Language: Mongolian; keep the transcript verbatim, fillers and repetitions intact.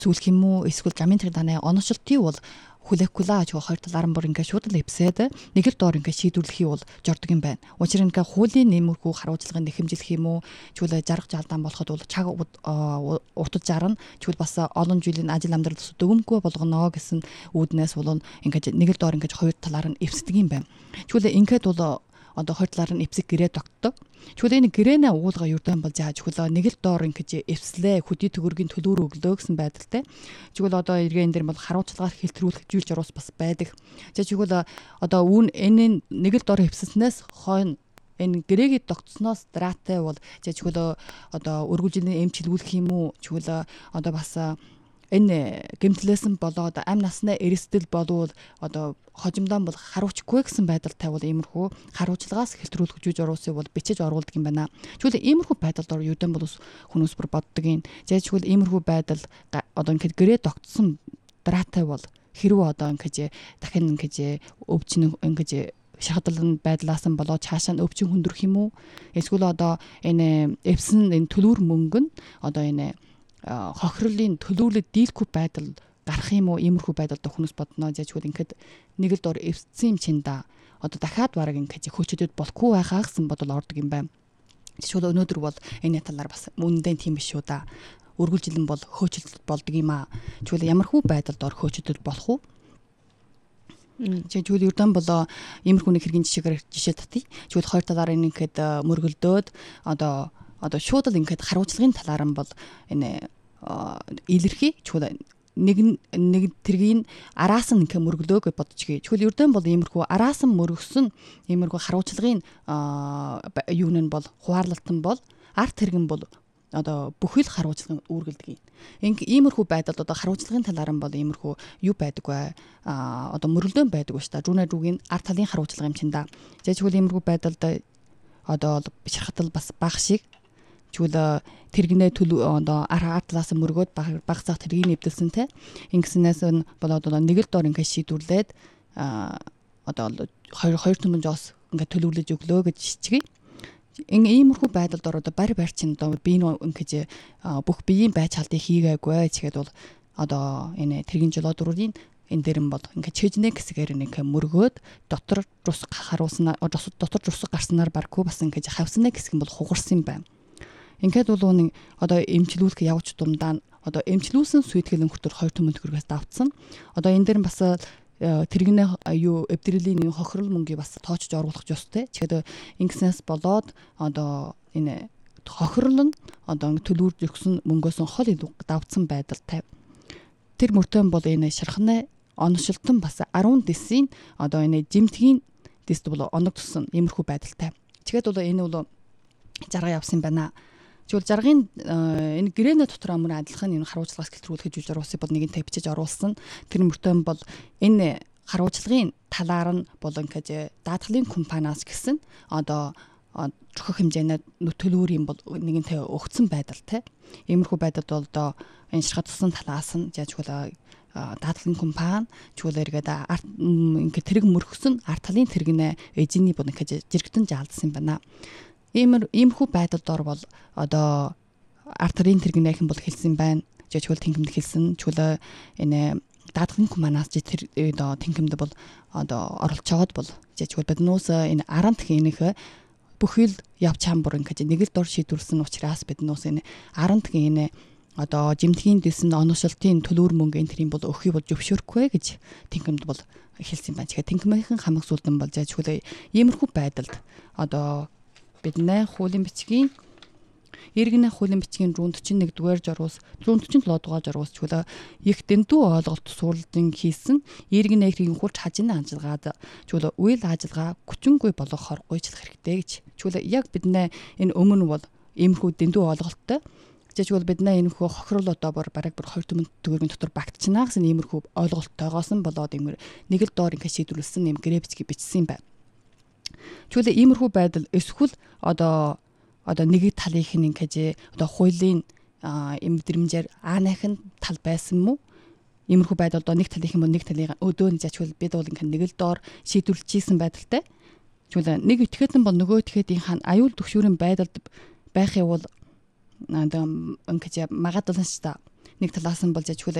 зүйлх юм уу эсвэл гаминтрын данаа оношилтыг бол хүлээхгүй ч хоёр талаар нь бүр ингээд шууд л эвсээд нэг л доор ингээд шийдвэрлэхий бол жордог юм байна. Учир нь ингээд хуулийн нэмэрхүү харуулцлагын нэхэмжлэх юм уу чүлээ жаргах жалдаан болоход бол чаг уртад жарна чүл бас олон жилийн ажил амьдрал дөгөмгүй болгоно гэсэн үүднээс бол ингээд нэг л доор ингээд хоёр талаар нь эвсдэг юм байна. Чүлээ ингээд бол одоо хоёр талаар нь эвсэг гэрээ тогтдог. Чүлээ энэ гэрээнэ уулга юрдан бол зааж чүлээ нэг л доор ингэж эвслээ хөдий төгөргийн төлөөр өглөө гэсэн байдалтай. Чүлээ одоо эргээ энэ дэр бол харуулцлагаар хэлтрүүлэх жуулж оруус бас байдаг. За чүлээ одоо үүн энэ нэг л доор эвсснээс хойно энэ гэрээгээ тогтсноос дараатай бол за чүлээ одоо өргөлжиний эмч хэлүүлэх юм уу чүлээ одоо бас энэ гэмтлээсэн болоод амь наснаа эрсдэл болвол одоо хожимдоон бол харуулчгүй гэсэн байдал тавил иймэрхүү харуулчлагаас хэлтрүүлэх жиж оруусыг бол бичиж оруулдаг юм байна. Чүл иймэрхүү байдалд ор юудан бол хүмүүс бүр боддог юм. Зэжгүй иймэрхүү байдал одоо ингээд гэрээ тогтсон дараатай бол хэрвээ одоо ингээд дахин ингээд өвчин ингээд шахадалн байдлаас нь болоод цаашаа нь өвчин хүндрэх юм уу? Эсвэл одоо энэ эвсэн энэ төлөөр мөнгө нь одоо энэ хохирлын төлөвлөлт дийлэхгүй байдал гарах юм уу иймэрхүү байдалд хүмүүс бодно зэжгүй ингээд нэг л дор эвссэн юм чин да одоо дахиад бараг ингээд хөөчөдөд болохгүй байхаа гэсэн бодол ордог юм байна. Жишээ нь өнөөдөр бол энэ талаар бас үнэндээ тийм биш шүү да. Өргөлжилэн бол хөөчлөлт болдог юм аа. Чүл ямархүү байдалд ор хөөчөдөд болох уу? Жишээ нь юудан болоо иймэрхүү нэг хэргийн жишээгээр жишээ татъя. Чүл хоёр талаар ингээд мөргөлдөөд одоо одоо шууд л ингээд харуулцлагын талаар нь бол энэ илэрхий чуул нэг нэг тэргийн араас нь ингээд мөргөлөө гэж бодчихъя. Чуул ердөн бол иймэрхүү араас нь мөргөсөн иймэрхүү харуулцлагын юу нь бол хуваарлалтан бол арт тэргэн бол одоо бүхэл харуулцлагын үүргэлдэг юм. Ингээ иймэрхүү байдалд одоо харуулцлагын талаар нь бол иймэрхүү юу байдаг вэ? А одоо мөргөлдөөн байдаг ба ш та. Рүүнэ рүүгийн арт талын харуулцлага юм чин да. Жишээл иймэрхүү байдалд одоо бишхатал бас баг шиг чүл тэргнээ төлөв одоо арт талаас мөргөөд баг цаг тэргийг нэвдэлсэн те ингэснээс нь болоод одоо нэг л доор ингээд шийдвэрлээд одоо хоёр хоёр түмэн жоос ингээд төлөвлөж өглөө гэж шичгээ. Ингээ иймэрхүү байдалд ороод барь барь чин одоо би ингээд бүх биеийн байж халдыг хийгээгүй чигээд бол одоо энэ тэргийн жолоо дөрвийн энэ дээр нь бол ингээд чэжнэ гэсгээр нэг мөргөөд дотор рус харуулснаа дотор рус гарснаар баргүй бас ингээд хавснаа гэсгэн бол хугарсан юм байна. Ингээд бол нэг одоо эмчлүүлэх явж думдаа одоо эмчлүүлсэн сүйтгэл өнгөртөр хоёр түмэн төгрөгөөс давтсан. Одоо энэ дээр бас тэргнээ юу эвдрэлийн хохирол мөнгийг бас тоочж оруулах ёстой. Тэгэхээр ингэснээс болоод одоо энэ хохирол нь одоо төлөвлөж өгсөн мөнгөөс хол давтсан байдалтай. Тэр мөртөө бол энэ шархнаа оношилтон бас арван дэсийн одоо энэ жимтгийн дэст бол оног туссан иймэрхүү байдалтай. Тэгээд бол энэ бол жарга явсан байна. Чүл жаргын энэ гэрээнэ дотор амрын адилхан энэ харуулцлагаас гэлтрүүлэх жиж оруулсан бол нэгэнтэй бичиж оруулсан. Тэр мөртөө бол энэ харуулцлагын талаар нь бол ингээд даатгалын компаниас гэсэн одоо зөвхөн хэмжээний төлөвөр юм бол нэгэнтэй өгцөн байдалтай. Иймэрхүү байдалд бол одоо энэ шархад тусан талаас нь жажгүй даатгалын компани чүл эргээд ингээд тэрэг мөргсөн арт талын тэрэгнэ эжиний бол ингээд жиргэтэн заалдсан байна. Иймэр иймхүү байдалд ор бол одоо артерийн тэргнэх юм бол хэлсэн байна. Жишээл тэнгэмд хэлсэн чүлээ энэ даатгалын компаниас тэр одоо тэнгэмд бол одоо оролцож байгаад бол жишээл биднээс энэ арант хийнэх бүхэл явж хамбар ингээд нэг л дор шийдвэрлсэн учраас биднээс энэ арант хийнэ одоо жимтгийн дэсэн оношилтын төлөөр мөнгө энэ тэрийн бол өхий бол зөвшөөрөхгүй гэж тэнгэмд бол хэлсэн байна. Тэгэхээр тэнгэмийн хамаг сүлдэн бол жишээл иймэрхүү байдалд одоо биднээ хуулийн бичгийн иргэнэ хуулийн бичгийн зуун дөрвөн нэг дугаар жаруус зуун дөрвөн долоо дугаар жаруус чүлээ их дэндүү ойлголт суултын хийсэн иргэнэ хэргийн хурц хажины анжилгаад чүлээ үйл ажиллагаа хүчингүй болгохоор гойчлах хэрэгтэй гэж чүлээ яг биднээ энэ өмнө бол иймэрхүү дэндүү ойлголттой жишээл биднээ энэ хөө хохирол одоо бар бараг бүр хоёр түмэн төгрөгийн дотор багтчихна гэсэн иймэрхүү ойлголттойгоос нь болоод иймэр нэг л доор ингээд шийдвэрлсэн юм гэрээ бичгийг бичсэн юм байна. Чүлээ иймэрхүү байдал эсвэл одоо одоо нэг талынх нь ингээд одоо хуулийн эмдэрэмжээр аанайх нь тал байсан мó иймэрхүү байдал одоо нэг талынх нь нэг талын өдөө нь жачвал бид бол ингээд нэг л доор шийдвэрлэжсэн байдалтай. Чүлээ нэг этгээдэн бол нөгөө этгээдийн хаан аюул төгшүүрийн байдалд байхыг бол одоо ингээд магадлал нь ч та нэг талаас нь бол зэжгүүл